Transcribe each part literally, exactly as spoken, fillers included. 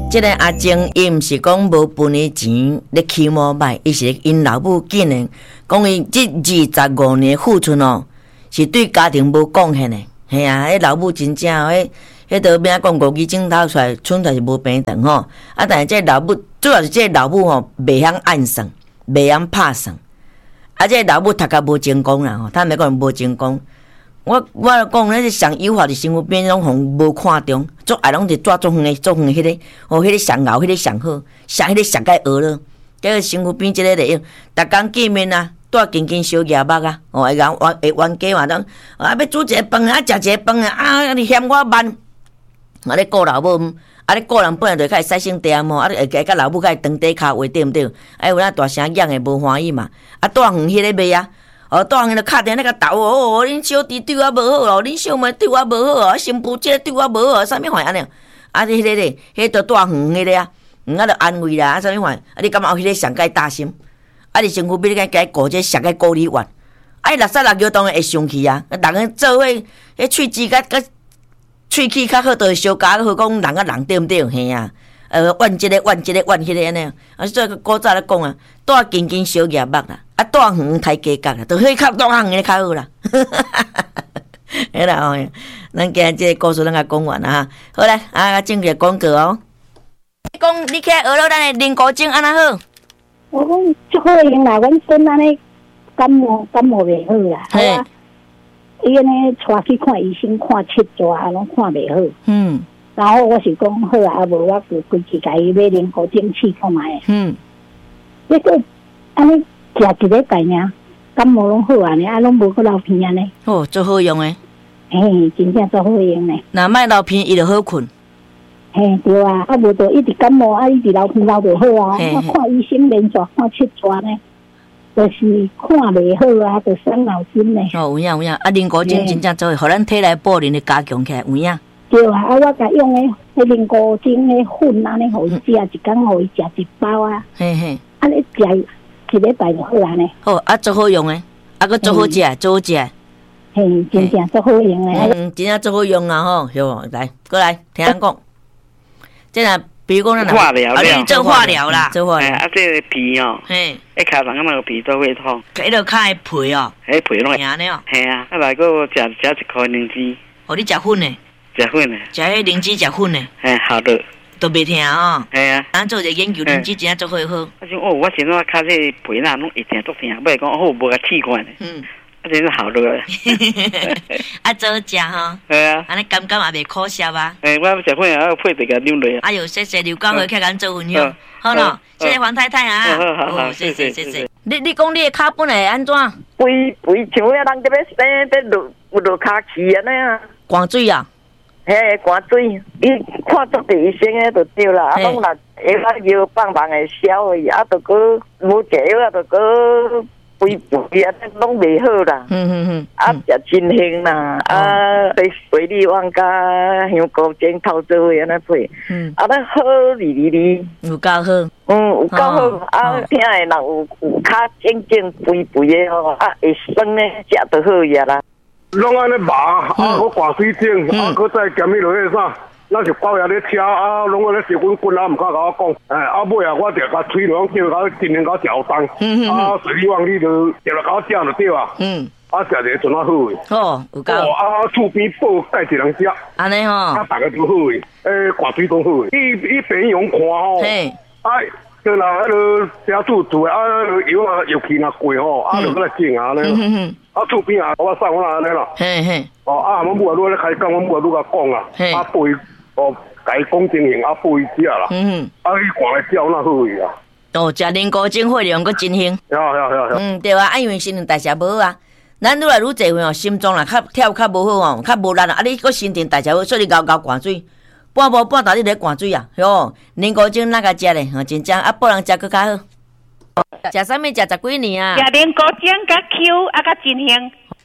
这个阿晶，伊毋是讲无分的钱咧起毛歹，伊是因老母竟然讲伊这二十五年付出哦，是对家庭无贡献的。嘿啊，迄老母真正迄迄道边讲五支镜头出来，剩才是无平等吼。啊，但是这老母主要是这老母吼，袂晓按算，袂晓拍算。啊，这老母读甲无成功啦吼，他咪讲无成功。我我讲咧是上优化的身躯边拢互无看中，做爱拢是抓足远的，足远迄个，哦，迄个上熬，迄个上好，上迄个上盖学了。这个身躯边即个利用，逐工见面啊，带紧紧小牙目啊，哦，会讲会冤家嘛，当啊要煮一个饭啊，食一个饭啊，啊你嫌我慢，啊你顾老母，啊你顾人本来就较会使性点吼，啊会甲老母较会长底骹话对毋对？啊有咱大声养的无欢喜嘛，啊带远迄个卖啊。哦，当然就敲电那个头哦，恁小弟对我无好哦，恁小妹对我无好哦，新妇姐对我无好，啥物款安尼？啊，你迄个咧，迄个带远迄个啊，嗯，啊，就安慰啦，啊，啥物款？啊，你感觉迄个上界大心？啊，你身躯比你甲顾这上界顾你冤？啊，六十六摇当然会生气啊，人个做伙，迄喙齿甲甲喙齿较好，就会相加好讲人甲人对毋对？嘿啊，呃，怨即个怨即个怨迄个安尼，啊，所以古早咧讲啊，带紧紧小牙目啦。啊，带远抬价格啦，就迄较带远的较好啦。嘿啦哦，咱今日这个故事咱甲讲完啦哈。好嘞，啊，整个广告哦。你讲你起来学了咱的林国精安那好？ 我讲足好用啦，阮孙安尼感冒感冒袂好啦，好啊。伊安尼带去看医生，看七抓拢看袂好。嗯。然后我是讲好啊，啊无我就规去甲伊买林国精试看卖。嗯。结果安尼。食一礼拜尔，感冒拢好安尼，啊，拢无去流鼻安尼。 哦，足好用诶。 嘿，真正足好用诶。 若莫流鼻，伊就好困。 嘿，对啊，啊无就一直感冒，啊一直流鼻流就好啊。我看医生连续看七转呢，就是看袂好啊，就伤脑筋呢。 哦，有影有影，啊，林国精真正做，互咱体内保龄的加强起来，有影。 对啊，啊我甲用诶，迄林国精诶粉安尼，互伊食一工，互伊食一包啊。嘿嘿。安尼食。一礼拜就好安尼。 好，啊，足好用诶，啊，佫足好食，足好食。 嘿，真正足好用诶。 嗯，真正足好用啊！吼，哟，来，过来听人讲。即若比如讲咱化疗啊，你做化疗啦，做化疗。 啊，这个皮哦，嘿，一开上那个皮都会痛。 迄落骹诶皮哦， 迄皮拢会。 安尼哦。 系啊，啊来个食食一颗灵芝。 哦，你食粉诶？ 食粉诶。 食迄灵芝食粉诶。 嘿，好的。 都袂听哦。 系啊， 咱做一个研究，灵芝真正做伙好。 我想哦，我现在卡这皮呐，拢一定足疼，不是讲好无个气管的。嗯，啊，真是好了。 啊，做食吼。 系啊。 安尼感觉也袂可惜啊。 诶，我食饭啊，配一个牛奶。 哎呦，谢谢刘刚和客咱做分享，好咯，谢谢黄太太啊。 好好好， 谢谢谢谢。你你讲你的脚本来安怎？ 规规像遐人伫要生伫落落骹气安尼啊。 寒水啊？ 嘿，寒水，伊看足地医生诶就对啦，啊，拢若下骹药棒棒诶消而已，啊，着个无食药啊，着个规规啊，拢袂好啦。嗯嗯嗯。啊，食真香啦，啊，对水利旺甲香菇煎头做伙安尼配，嗯，啊，咱好哩哩哩， 有够好， 嗯，有够好，啊，听诶人有有较正正肥肥诶吼，啊，会酸诶，食着好呀啦。 拢安尼麻，啊，我挂水井，啊，搁再兼迄落迄啥，咱是包爷咧车，啊，拢安尼烧滚滚啊，毋敢甲我讲，哎，啊尾啊，我着甲吹落叫甲今年甲搅动，啊，水利旺你就着来甲我食就对啊，嗯，啊，食者阵啊好诶， 哦，有够， 啊，厝边报带一人食， 安尼吼， 啊，大家都好诶，诶，挂水都好诶，伊伊平用看吼，嘿，啊。就若迄落家煮煮啊，油啊油气若过吼，啊就搁来整啊咧。啊厝边啊，我送我安尼啦。嘿嘿。哦啊，阮母啊，愈咧开讲，阮母啊愈甲讲啊，啊陪哦，家讲情形啊陪伊食啦。嗯嗯。啊，伊看来照那好伊啊。 哦，食人工精血量搁真香。 呀呀呀呀。 嗯，对啊，啊因为新陈代谢无好啊，咱愈来愈侪份哦，心脏啦较跳较无好哦，较无力啊，啊你搁新陈代谢好，所以你熬熬寒水。半无半打你咧灌水啊，哟，年糕精哪个食咧？吼，真正啊，别人食佫较好。食啥物？食十几年啊？ 食年糕精甲 Q 啊，甲真香。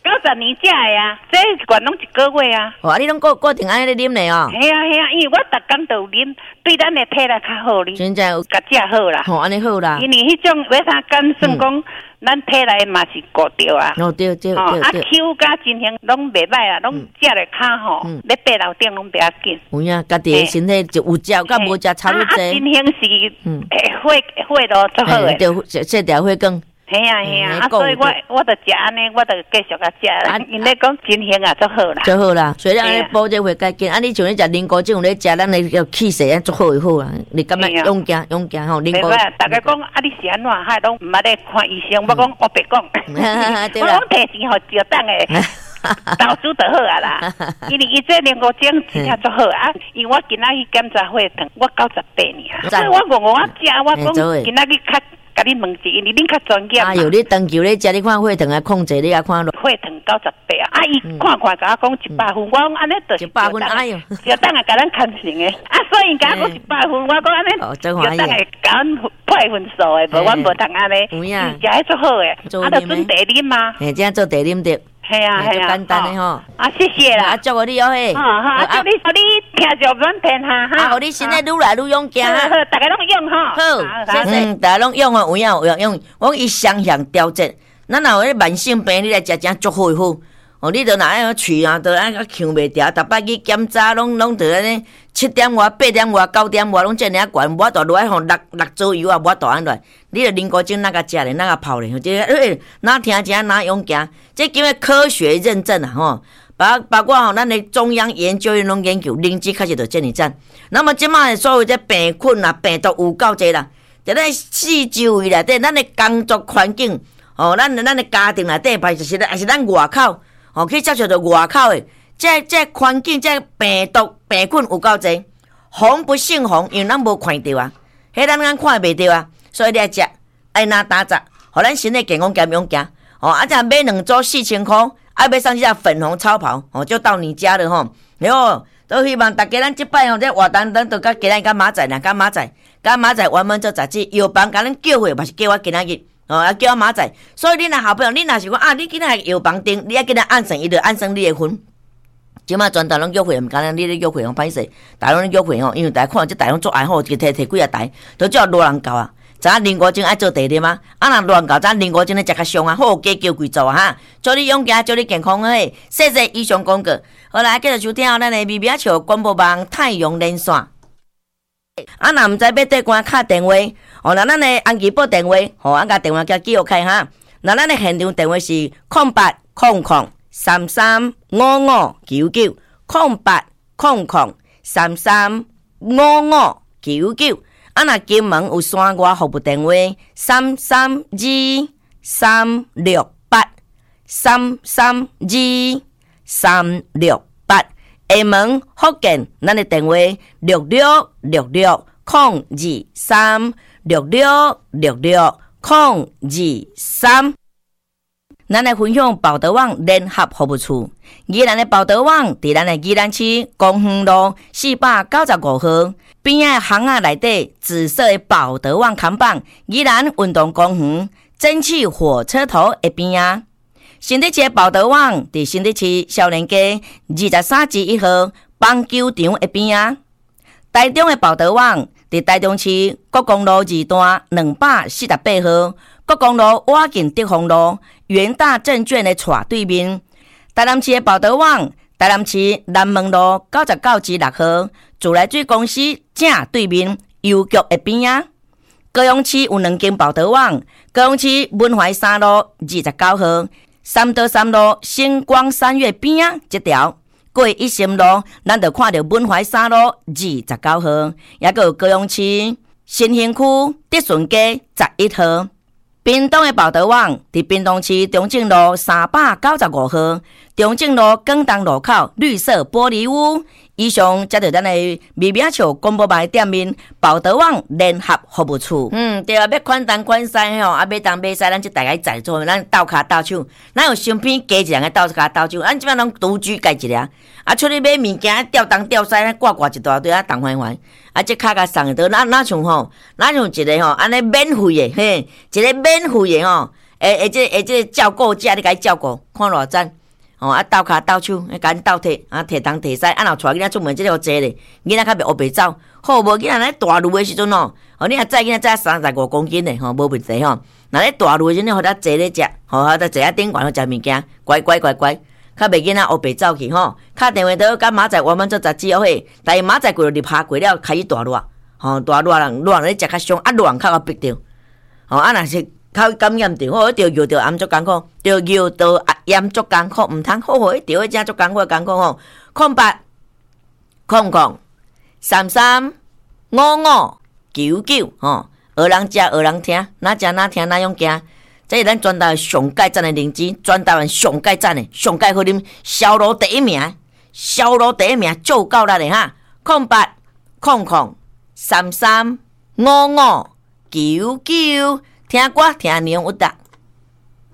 九十年食的啊，这一罐拢一个月啊。 哦，啊，你拢固固定安尼咧啉咧哦。 系啊系啊，因为我逐工都有啉，对咱的体力较好哩。 真正有甲食好啦。 吼，安尼好啦。 因为迄种为啥讲算讲，咱体内嘛是顾着啊。 哦，对对对。哦， 啊 Q 甲真型拢袂歹啊，拢食咧较好，咧爬楼顶拢袂要紧。 有影，家己的身体就有食甲无食差不多。 啊，真型是诶血血咯足好诶。 对，这条血更。 系啊系啊，啊所以我我着食安尼，我着继续甲食啦。因咧讲真型啊，足好啦， 足好啦。所以咱咧补这血较紧。啊，你像你食菱角种咧食，咱咧要气势啊，足好会好啦。你感觉勇敢勇敢吼？菱角。 大家讲啊，你是安怎？还拢毋捌咧看医生？我讲我别讲，我讲提钱互就当诶。投资就好啊啦，因为伊这菱角种真正足好啊。因为我今仔去检查血糖，我九十八尔，所以我讲我食，我讲今仔日较。甲你问一下，因为恁较专业嘛。 哎呦，你长久咧食，你看血糖啊控制，你啊看落。 血糖九十八啊！啊，伊看看甲我讲一百分，我讲安尼就是一百分，哎呦， 就当下甲咱看成诶。啊，所以甲我讲一百分，我讲安尼就当下甲咱配分数诶，无阮无通安尼。有影，食迄足好诶，啊，就准茶啉嘛。 嘿，这样做茶啉着。 系啊系啊， 简单诶吼。 啊，谢谢啦。 啊，祝你哦嘿。 好好，啊，祝你祝你听着软片哈哈。 啊，互你身体愈来愈勇敢哈。 好，大家拢用哈。 好，谢谢。嗯，大家拢用哦，有影有用用。我讲伊双向调节，咱若有咧慢性病，你来食真足好好。哦，你着若爱喙啊，着爱个呛袂调，逐摆去检查，拢拢着安尼七点外、八点外、九点外，拢遮尔啊悬，无大落来吼六六左右啊，无大安落。你着菱角精哪个食咧，哪个泡咧？即诶，哪听真哪勇敢，这叫做科学认证啊！吼，包包括吼，咱的中央研究院拢研究，灵芝开始着遮尔赞。那么即卖所有这病菌啊、病毒有够济啦，在咱四周围内底，咱的工作环境，哦，咱咱的家庭内底，还是还是咱外口。哦，去接触到外口的，这这环境、这病毒、病菌有够济，红不胜红，因为咱无看到啊，迄咱咱看袂到啊，所以你爱食，爱拿打杂，互咱身体健康健勇行。哦，啊，这买两组四千块，爱买上这粉红超跑，哦，就到你家了吼。哟，都希望大家咱即摆吼，这活动咱都甲今仔甲马仔啦，甲马仔，甲马仔原本做杂志，药房甲咱叫回，嘛是叫我今仔日。哦，啊叫我马仔，所以你若好朋友，你若是讲啊，你今仔药房订，你要今仔按算，伊就按算你的分。即马全台拢约会，毋敢咱你咧约会，歹势，大拢咧约会吼，因为大家看即大拢做爱好，就摕摕几啊台，都叫罗人教啊。咱菱角精爱做茶啉吗？啊，若罗人教，咱菱角精咧食较香啊，好加叫贵做啊哈。祝你勇敢，祝你健康嘿！谢谢以上广告。好来，继续收听咱的微微笑广播网太阳连线。啊，若毋知要缀关敲电话，哦，那咱的安吉报电话，吼、哦，啊，甲电话叫记录开哈。那咱的现场电话是空八空空三三五五九九，空八空空三三五五九九。啊，若金门有山外服务电话三三二三六八三三二三六八。厦门福建，咱的电话六六六六空二三六六六六空二三。咱来分享报德网联合服务处，宜兰的报德网伫咱的宜兰市公园路四百九十五号边仔巷仔内底紫色的报德网看板，宜兰运动公园蒸汽火车头的边仔。新竹市的报德网伫新竹市少年街二十三至一号棒球场的边仔。台中的报德网伫台中市国公路二段两百四十八号国公路瓦近德丰路元大证券的斜对面。台南市的报德网台南市南门路九十九至六号自来水公司正对面邮局的边仔。高雄市有两间报德网，高雄市文怀三路二十九号三德三路星光三月边仔这条。过一心路，咱就看到文怀三路二十九号，也个有高雄市新兴区德顺街十一号。屏东的报德网伫屏东市中正路三百九十五号，中正路广东路口绿色玻璃屋。以上接着咱的微微笑广播牌店面报德网联合服务处。嗯，对啊，要款单款西吼，啊，买东买西，咱即大家在做，咱斗骹斗手，咱有商品加一人个斗骹斗手，咱即摆拢独居家一个，啊，出去买物件吊东吊西，挂挂一大堆啊，东环环，啊，即卡甲送的，哪哪像吼，哪像一个吼，安尼免费的，嘿，一个免费的吼。 诶诶，这诶这照顾者你甲伊照顾，看偌赞。哦，啊，斗骹斗手，甲因斗摕，啊，摕东摕西，啊，若带囡仔出门，即个坐咧，囡仔较袂乌白走。好，无囡仔咧大路诶时阵哦，哦，你若载囡仔载三十五公斤诶，吼，无问题吼。若咧大路诶时阵，互咱坐咧食，吼，互咱坐喺顶悬好食物件，乖乖乖乖，较袂囡仔乌白走去吼。敲电话倒，甲马仔我们做杂志哦嘿，但是马仔过入下过了，开始大热，吼，大热人热人咧食较凶，啊，热人较互逼着，吼，啊，若是。较感染着，好，着药着暗足艰苦，着药着炎足艰苦，毋通好好一条，真足艰苦艰苦吼。空八空空三三五五九九吼，学人食学人听，哪食哪听哪样行。这是咱全台上界赞的灵芝，全台湾上界赞的，上界好啉，销路第一名，销路第一名，做够力的哈。空八空空三三五五九九。听歌听内容有达。